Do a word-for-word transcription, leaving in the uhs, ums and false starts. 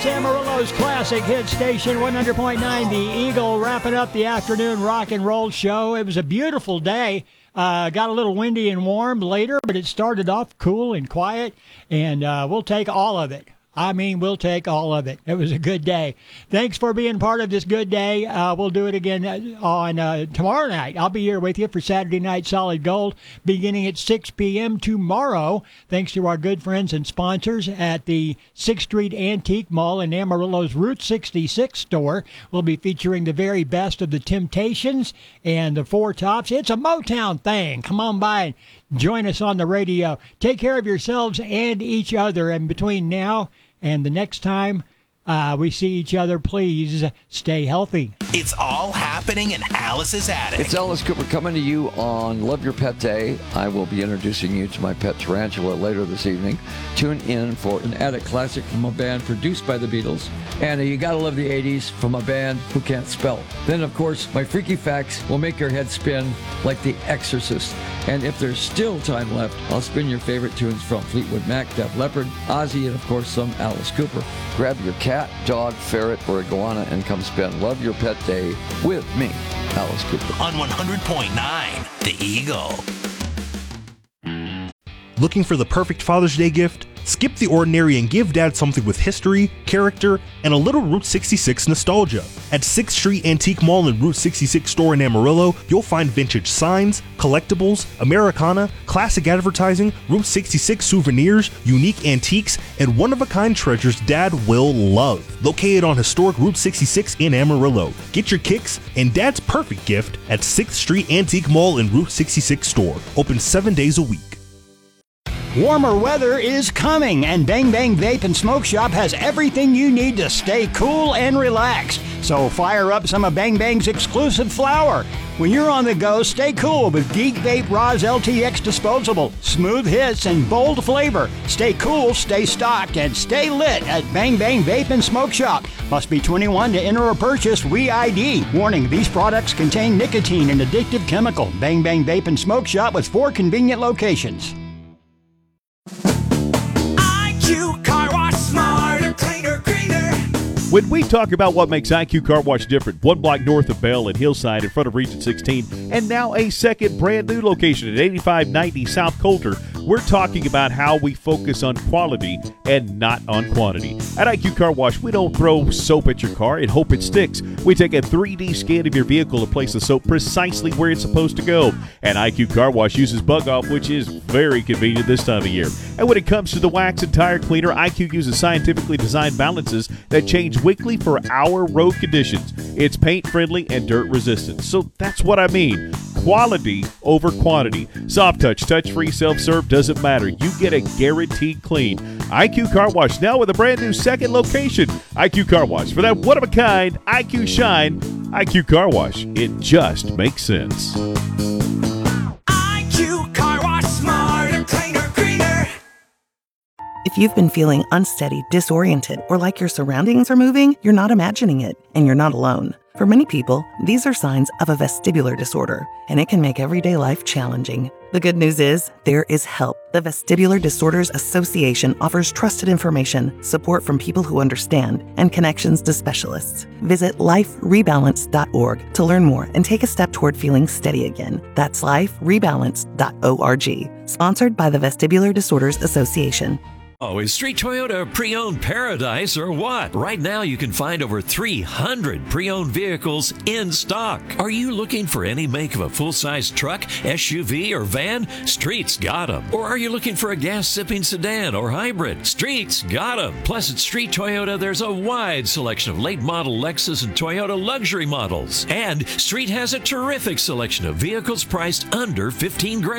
It's Amarillo's classic hit station, one hundred point nine The Eagle, wrapping up the afternoon rock and roll show. It was a beautiful day. Uh, got a little windy and warm later, but it started off cool and quiet, and uh, we'll take all of it. I mean, we'll take all of it. It was a good day. Thanks for being part of this good day. Uh, we'll do it again on uh, tomorrow night. I'll be here with you for Saturday Night Solid Gold beginning at six p.m. tomorrow. Thanks to our good friends and sponsors at the sixth Street Antique Mall in Amarillo's Route sixty-six store. We'll be featuring the very best of the Temptations and the Four Tops. It's a Motown thing. Come on by and join us on the radio. Take care of yourselves and each other. And between now and the next time uh, we see each other, please stay healthy. It's all happening in Alice's attic. It's Alice Cooper coming to you on Love Your Pet Day. I will be introducing you to my pet tarantula later this evening. Tune in for an attic classic from a band produced by the Beatles. And uh, you gotta love the eighties from a band who can't spell. Then, of course, my freaky facts will make your head spin like The Exorcist. And if there's still time left, I'll spin your favorite tunes from Fleetwood Mac, Def Leppard, Ozzy, and of course some Alice Cooper. Grab your cat, dog, ferret, or iguana and come spend Love Your Pet Day with me, Alice Cooper. On one hundred point nine The Eagle. Looking for the perfect Father's Day gift? Skip the ordinary and give Dad something with history, character, and a little Route sixty-six nostalgia. At sixth Street Antique Mall and Route sixty-six store in Amarillo, you'll find vintage signs, collectibles, Americana, classic advertising, Route sixty-six souvenirs, unique antiques, and one-of-a-kind treasures Dad will love. Located on historic Route sixty-six in Amarillo. Get your kicks and Dad's perfect gift at sixth Street Antique Mall and Route sixty-six store. Open seven days a week. Warmer weather is coming, and Bang Bang Vape and Smoke Shop has everything you need to stay cool and relaxed. So fire up some of Bang Bang's exclusive flower. When you're on the go, stay cool with Geek Vape Roz L T X Disposable. Smooth hits and bold flavor. Stay cool, stay stocked, and stay lit at Bang Bang Vape and Smoke Shop. Must be twenty-one to enter or purchase. We I D. Warning, these products contain nicotine and addictive chemical. Bang Bang Vape and Smoke Shop with four convenient locations. I Q Car Wash, smarter, cleaner, greener. When we talk about what makes I Q Car Wash different, one block north of Bell and Hillside in front of Region sixteen, and now a second brand new location at eighty-five ninety South Coulter, we're talking about how we focus on quality and not on quantity. At I Q Car Wash, we don't throw soap at your car and hope it sticks. We take a three D scan of your vehicle and place the soap precisely where it's supposed to go. And I Q Car Wash uses Bug Off, which is very convenient this time of year. And when it comes to the wax and tire cleaner, I Q uses scientifically designed balances that change weekly for our road conditions. It's paint friendly and dirt resistant. So that's what I mean. Quality over quantity. Soft touch, touch-free, self-serve, doesn't matter. You get a guaranteed clean. I Q Car Wash now with a brand new second location. I Q Car Wash. For that one-of-a-kind I Q shine, I Q Car Wash. It just makes sense. I Q Car Wash, smarter, cleaner, greener. If you've been feeling unsteady, disoriented, or like your surroundings are moving, you're not imagining it, and you're not alone. For many people, these are signs of a vestibular disorder, and it can make everyday life challenging. The good news is, there is help. The Vestibular Disorders Association offers trusted information, support from people who understand, and connections to specialists. Visit life rebalance dot org to learn more and take a step toward feeling steady again. That's life rebalance dot org. Sponsored by the Vestibular Disorders Association. Oh, is Street Toyota a pre-owned paradise or what? Right now you can find over three hundred pre-owned vehicles in stock. Are you looking for any make of a full-size truck, S U V, or van? Street's got them. Or are you looking for a gas-sipping sedan or hybrid? Street's got them. Plus at Street Toyota there's a wide selection of late-model Lexus and Toyota luxury models. And Street has a terrific selection of vehicles priced under fifteen grand.